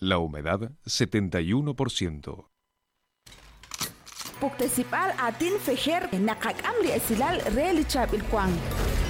La humedad 71%. Puktesipal atin fejer nakak amri esilal relichab ilkwang.